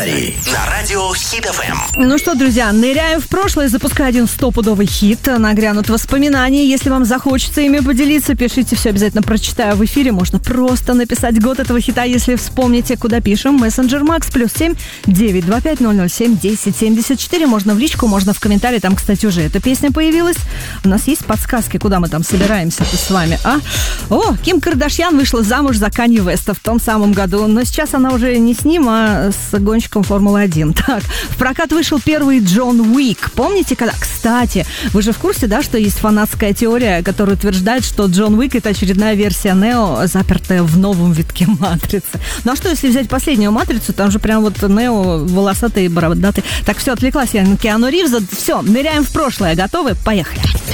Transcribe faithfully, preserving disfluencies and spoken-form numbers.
На радио Хит эф эм. Ну что, друзья, ныряем в прошлое, запуская один стопудовый хит. Нагрянут воспоминания. Если вам захочется ими поделиться, пишите, все обязательно прочитаю в эфире. Можно просто написать год этого хита, если вспомните, куда пишем. Мессенджер Макс плюс семь девять два пять ноль ноль семь десять семьдесят четыре. Можно в личку, можно в комментарии. Там, кстати, уже эта песня появилась. У нас есть подсказки, куда мы там собираемся-то с вами, а? О, Ким Кардашьян вышла замуж за Канье Уэста в том самом году. Но сейчас она уже не с ним, а с гонщиком Формулы один. Так, в прокат вышел первый Джон Уик. Помните, когда... Кстати, вы же в курсе, да, что есть фанатская теория, которая утверждает, что Джон Уик — это очередная версия Нео, запертая в новом витке Матрицы. Ну а что, если взять последнюю Матрицу, там же прям вот Нео волосатый и бородатый. Так, все, отвлеклась я на Киану Ривза. Все, ныряем в прошлое. Готовы? Поехали.